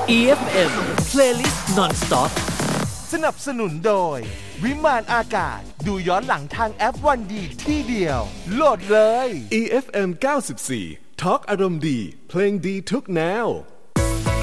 EFM Playlist Non-Stop สนับสนุนโดยวิมานอากาศดูย้อนหลังทางแอปวันดีที่เดียวโหลดเลย EFM 94 Talk อารมณ์ดีเพลงดีทุกแนว